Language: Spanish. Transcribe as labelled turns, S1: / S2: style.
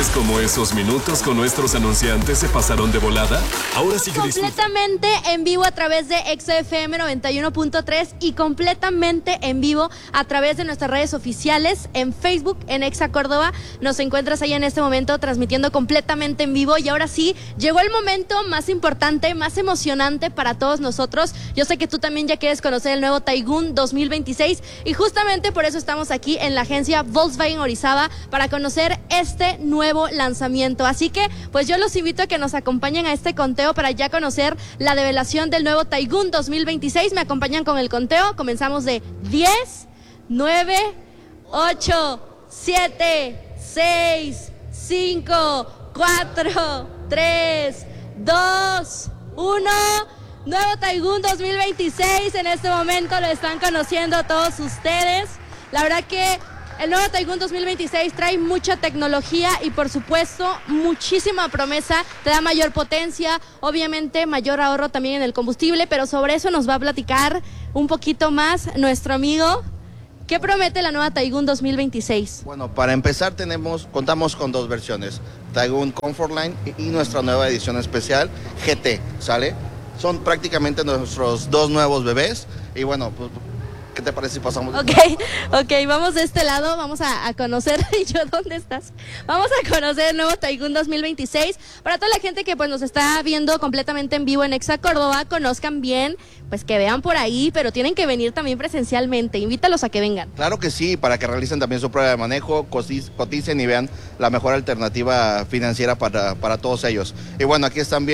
S1: ¿Sientes como esos minutos con nuestros anunciantes se pasaron de volada? Ahora sí que
S2: completamente en vivo a través de XFM 91.3 y completamente en vivo a través de nuestras redes oficiales en Facebook, en Exa Córdoba. Nos encuentras ahí en este momento transmitiendo completamente en vivo y ahora sí, llegó el momento más importante, más emocionante para todos nosotros. Yo sé que tú también ya quieres conocer el nuevo Taigun 2026 y justamente por eso estamos aquí en la agencia Volkswagen Orizaba para conocer este nuevo lanzamiento. Así que pues yo los invito a que nos acompañen a este conteo para ya conocer la develación del nuevo Taigun 2026. Me acompañan con el conteo. Comenzamos de 10, 9, 8, 7, 6, 5, 4, 3, 2, 1. Nuevo Taigun 2026. En este momento lo están conociendo todos ustedes. La verdad que el nuevo Taigun 2026 trae mucha tecnología y por supuesto muchísima promesa, te da mayor potencia, obviamente mayor ahorro también en el combustible, pero sobre eso nos va a platicar un poquito más nuestro amigo. ¿Qué promete la nueva Taigun 2026?
S3: Bueno, para empezar contamos con dos versiones, Taigun Comfortline y nuestra nueva edición especial GT, ¿sale? Son prácticamente nuestros dos nuevos bebés y bueno, pues ¿qué te parece si pasamos?
S2: Ok, vamos de este lado, vamos a conocer, ¿y yo dónde estás? Vamos a conocer el nuevo Taigun 2026. Para toda la gente que pues nos está viendo completamente en vivo en Exa Córdoba, conozcan bien, pues que vean por ahí, pero tienen que venir también presencialmente, invítalos a que vengan.
S3: Claro que sí, para que realicen también su prueba de manejo, coticen y vean la mejor alternativa financiera para todos ellos. Y bueno, aquí están bien.